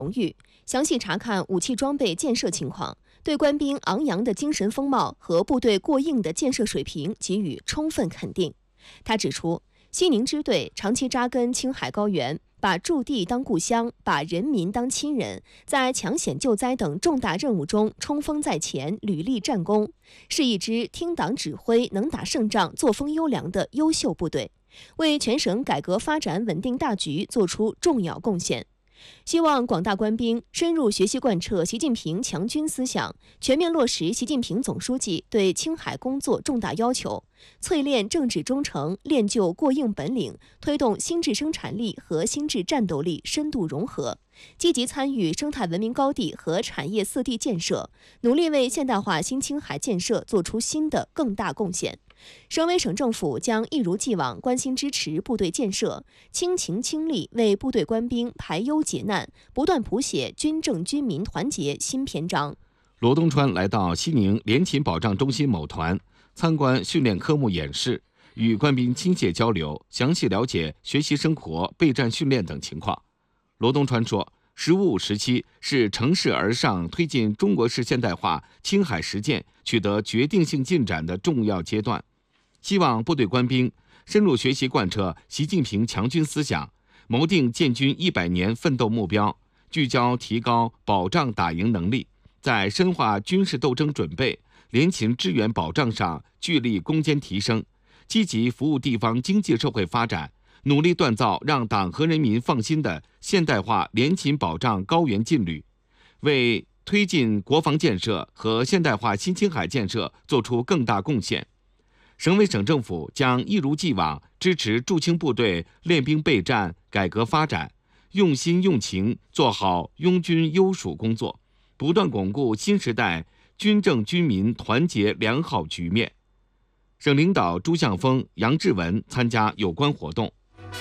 荣誉，详细查看武器装备建设情况，对官兵昂扬的精神风貌和部队过硬的建设水平给予充分肯定。他指出，西宁支队长期扎根青海高原，把驻地当故乡，把人民当亲人，在抢险救灾等重大任务中冲锋在前，屡立战功，是一支听党指挥、能打胜仗、作风优良的优秀部队，为全省改革发展稳定大局作出重要贡献。希望广大官兵深入学习贯彻习近平强军思想，全面落实习近平总书记对青海工作重大要求，淬炼政治忠诚、练就过硬本领，推动新质生产力和新质战斗力深度融合，积极参与生态文明高地和产业四地建设，努力为现代化新青海建设做出新的更大贡献。省委省政府将一如既往关心支持部队建设，倾情倾力为部队官兵排忧解难，不断谱写军政军民团结新篇章。 罗东川来到西宁联勤保障中心某团参观训练科目演示，与官兵亲切交流，详细了解学习生活、备战训练等情况。罗东川说，“15·5时期是乘势而上推进中国式现代化青海实践取得决定性进展的重要阶段，希望部队官兵深入学习贯彻习近平强军思想，谋定建军100年奋斗目标，聚焦提高保障打赢能力，在深化军事斗争准备、联勤支援保障上聚力攻坚提升，积极服务地方经济社会发展，努力锻造让党和人民放心的现代化联勤保障高原劲旅，为推进国防建设和现代化新青海建设做出更大贡献。省委省政府将一如既往支持驻青部队练兵备战、改革发展，用心用情做好拥军优属工作，不断巩固新时代军政军民团结良好局面。省领导朱向峰、杨志文参加有关活动。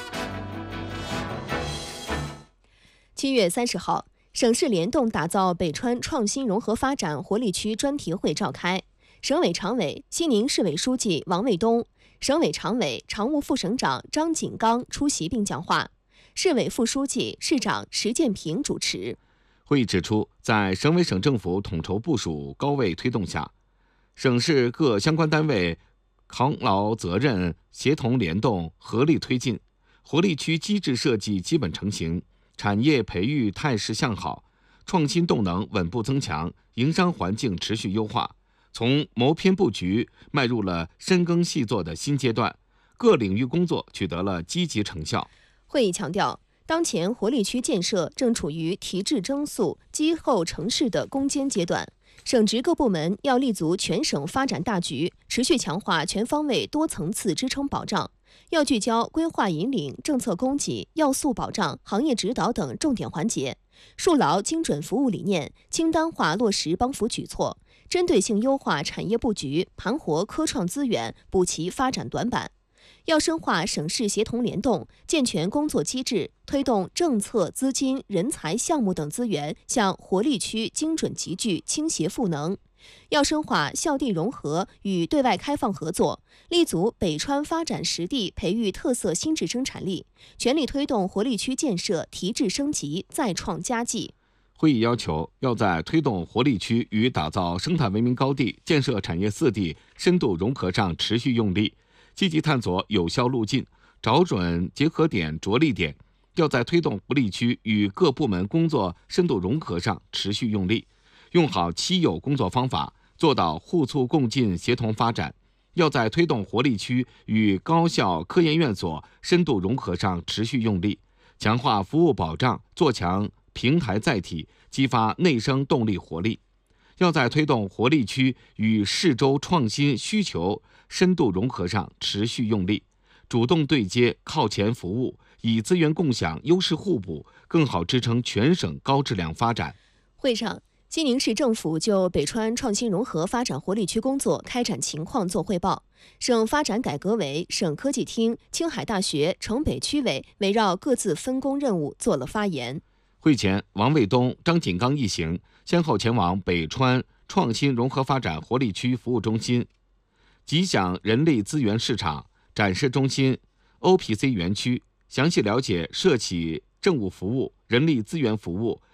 7月30号，省市联动打造北川创新融合发展活力区专题会召开。省委常委、西宁市委书记王卫东、省委常委、常务副省长张锦刚出席并讲话，市委副书记、市长石建平主持。 会议指出，在省委省政府统筹部署、高位推动下，省市各相关单位扛牢责任，协同联动，合力推进，活力区机制设计基本成型，产业培育态势向好，创新动能稳步增强，营商环境持续优化，从谋篇布局迈入了深耕细作的新阶段，各领域工作取得了积极成效。 会议强调，当前活力区建设正处于提质增速、积厚成势的攻坚阶段，省直各部门要立足全省发展大局，持续强化全方位多层次支撑保障，要聚焦规划引领、政策供给、要素保障、行业指导等重点环节，树牢精准服务理念，清单化落实帮扶举措，针对性优化产业布局，盘活科创资源，补齐发展短板。要深化省市协同联动，健全工作机制，推动政策、资金、人才、项目等资源向活力区精准集聚、倾斜赋能。要深化校地融合与对外开放合作，立足北川发展实地，培育特色新质生产力，全力推动活力区建设提质升级、再创佳绩。 会议要求，要在推动活力区与打造生态文明高地、建设产业四地深度融合上持续用力，积极探索有效路径，找准结合点、着力点；要在推动活力区与各部门工作深度融合上持续用力，用好期有工作方法，做到互促共进、协同发展；要在推动活力区与高校、科研院所深度融合上持续用力，强化服务保障，做强平台载体，激发内生动力活力；要在推动活力区与市州创新需求深度融合上持续用力，主动对接、靠前服务，以资源共享、优势互补，更好支撑全省高质量发展。 会上，西宁市政府就北川创新融合发展活力区工作开展情况作汇报。省发展改革委、省科技厅、青海大学、城北区委围绕各自分工任务做了发言。 会前，王卫东、张锦刚一行先后前往北川创新融合发展活力区服务中心、吉祥人力资源市场、展示中心、OPC 园区，详细了解社企政务服务、人力资源服务、